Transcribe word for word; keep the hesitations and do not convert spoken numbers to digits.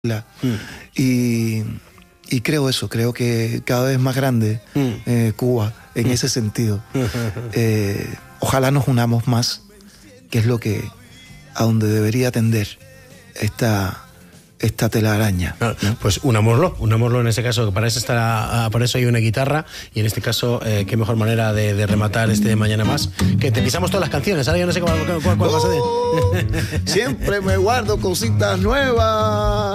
Mm. Y, y creo eso, creo que cada vez más grande mm. eh, Cuba en mm. ese sentido. Eh, ojalá nos unamos más, que es lo que a donde debería tender esta, esta telaraña, ¿no? Pues unámoslo, unámoslo en ese caso, que para eso, está, para eso hay una guitarra, y en este caso, eh, qué mejor manera de, de rematar este Mañana Más, que te pisamos todas las canciones. Ahora yo no sé cuál, cuál, cuál, cuál oh, vas a decir. Siempre me guardo cositas nuevas.